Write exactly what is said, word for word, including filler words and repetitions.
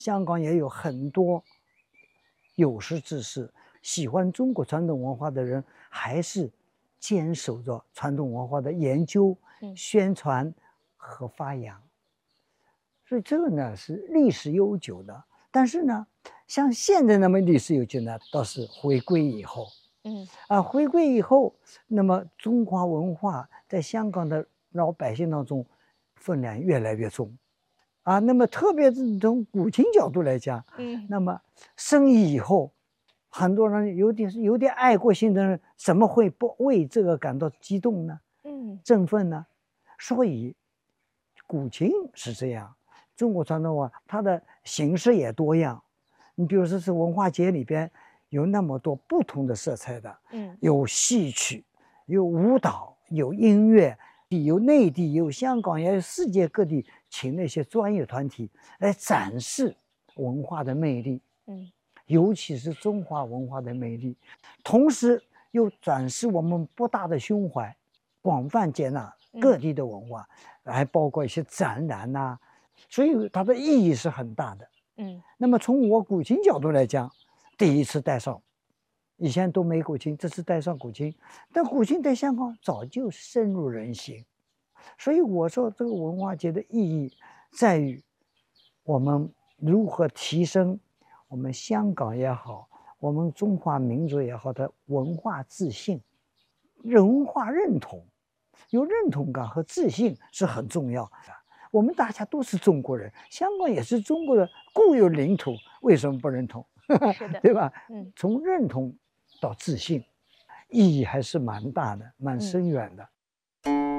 香港也有很多有识之士，喜欢中国传统文化的人，还是坚守着传统文化的研究、 嗯宣传和发扬。所以这个呢是历史悠久的，但是呢，像现在那么历史悠久呢，倒是回归以后。 嗯啊，回归以后，那么中华文化在香港的老百姓当中分量越来越重，啊，那么特别是从古琴角度来讲， 嗯那么生意以后，很多人有点有点爱国心的人，怎么会不为这个感到激动呢？ 嗯振奋呢？所以，古琴是这样，中国传统文化它的形式也多样。你比如说是文化节里边有那么多不同的色彩的， 嗯有戏曲，有舞蹈，有音乐，有内地，有香港，也有世界各地请那些专业团体来展示文化的魅力， 嗯尤其是中华文化的魅力，同时又展示我们博大的胸怀，广泛接纳各地的文化，还包括一些展览呐、啊，所以它的意义是很大的。 嗯那么从我古琴角度来讲，第一次带上，以前都没古琴，这次带上古琴，但古琴在香港早就深入人心，所以我说这个文化节的意义在于我们如何提升我们香港也好，我们中华民族也好的文化自信、文化认同，有认同感和自信是很重要的。我们大家都是中国人，香港也是中国的固有领土，为什么不认同？ 是的， 对吧？ 嗯从认同到自信，意义还是蛮大的，蛮嗯深远的。